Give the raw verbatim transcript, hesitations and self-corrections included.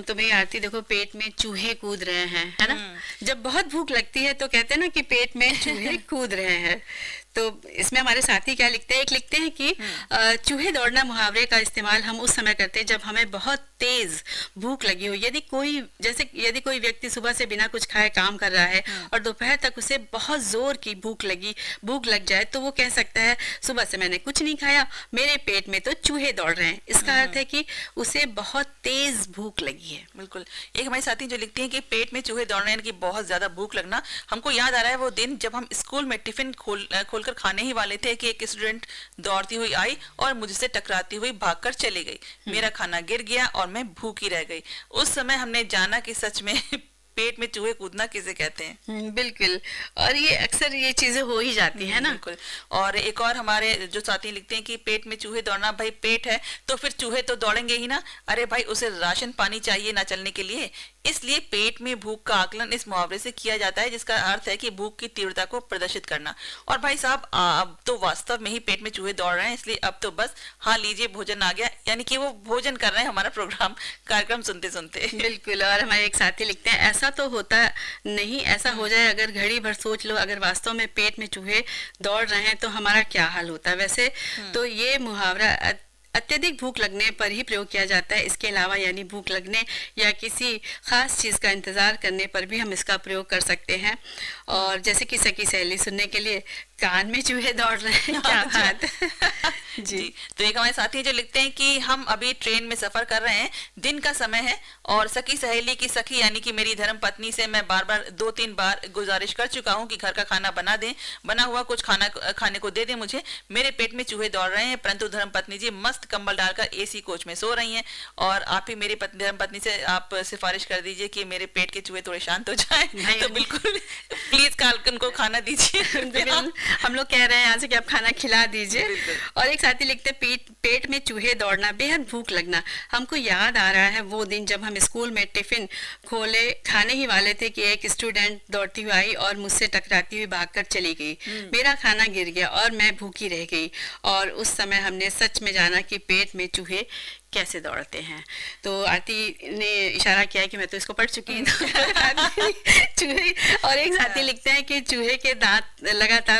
तो भाई आरती देखो, पेट में चूहे कूद रहे हैं, है ना। जब बहुत भूख लगती है तो कहते हैं ना कि पेट में चूहे कूद रहे हैं। तो इसमें हमारे साथी क्या लिखते हैं, एक लिखते हैं कि चूहे दौड़ना मुहावरे का इस्तेमाल हम उस समय करते हैं जब हमें बहुत तेज भूख लगी हो। यदि कोई जैसे यदि कोई व्यक्ति सुबह से बिना कुछ खाए काम कर रहा है और दोपहर तक उसे बहुत जोर की भूख लगी भूख लग जाए तो वो कह सकता है सुबह से मैंने कुछ नहीं खाया, मेरे पेट में तो चूहे दौड़ रहे हैं। इसका अर्थ है कि उसे बहुत तेज भूख लगी है। बिल्कुल। एक हमारी साथी जो लिखती हैं कि पेट में चूहे दौड़ रहे हैं, कि बहुत ज्यादा भूख लगना। हमको याद आ रहा है वो दिन जब हम स्कूल में टिफिन खोल खोलकर खाने ही वाले थे कि एक स्टूडेंट दौड़ती हुई आई और मुझसे टकराती हुई भागकर चली गई। मेरा खाना गिर गया और मैं भूखी रह गई। उस समय हमने जाना कि सच में पेट में चूहे कूदना किसे कहते हैं। बिल्कुल, और ये अक्सर ये चीजें हो ही जाती है ना। बिल्कुल। और एक और हमारे जो साथी लिखते हैं कि पेट में चूहे दौड़ना, भाई पेट है तो फिर चूहे तो दौड़ेंगे ही ना। अरे भाई उसे राशन पानी चाहिए ना चलने के लिए, इसलिए पेट में भूख का आकलन इस मुहावरे से किया जाता है, जिसका अर्थ है कि भूख की तीव्रता को प्रदर्शित करना। और भाई साहब अब तो वास्तव में ही पेट में चूहे दौड़ रहे हैं, इसलिए अब तो बस हाँ लीजिए भोजन आ गया, यानी कि वो भोजन कर रहे हैं हमारा प्रोग्राम कार्यक्रम सुनते सुनते। बिल्कुल। और हमारे एक साथी लिखते हैं ऐसा तो होता नहीं, ऐसा हो जाए अगर घड़ी भर सोच लो, अगर वास्तव में पेट में चूहे दौड़ रहे हैं तो हमारा क्या हाल होता है। वैसे तो ये मुहावरा अत्यधिक भूख लगने पर ही प्रयोग किया जाता है। इसके अलावा यानी भूख लगने या किसी खास चीज का इंतजार करने पर भी हम इसका प्रयोग कर सकते हैं। और जैसे कि सखी सहेली सुनने के लिए कान में चूहे दौड़ रहे हैं, क्या बात जी।, जी तो एक हमारे साथी जो लिखते हैं कि हम अभी ट्रेन में सफर कर रहे हैं, दिन का समय है और सखी सहेली की सखी यानी कि मेरी धर्म पत्नी से मैं बार बार दो तीन बार गुजारिश कर चुका हूं कि घर का खाना बना दें, बना हुआ कुछ खाना खाने को दे दें मुझे, मेरे पेट में चूहे दौड़ रहे हैं। परंतु धर्म पत्नी जी मस्त कंबल डालकर एसी कोच में सो रही हैं और आप ही मेरी पत्नी धर्म पत्नी से आप सिफारिश कर दीजिए कि मेरे पेट के चूहे थोड़े शांत हो जाए। तो बिल्कुल प्लीज कालकन को खाना दीजिए। हम लोग कह रहे हैं यहाँ से कि आप खाना खिला दीजिए। और एक साथी लिखते हैं पेट पेट में चूहे दौड़ना, बेहद भूख लगना। हमको याद आ रहा है वो दिन जब हम स्कूल में टिफिन खोले खाने ही वाले थे कि एक स्टूडेंट दौड़ती हुई आई और मुझसे टकराती हुई भागकर चली गई। मेरा खाना गिर गया और मैं भूखी रह गई और उस समय हमने सच में जाना कि पेट में चूहे कैसे दौड़ते हैं। तो आरती ने इशारा किया है कि मैं तो इसको पढ़ चुकी हूँ। चूहे। और एक साथी लिखते हैं कि चूहे के दांत लगातार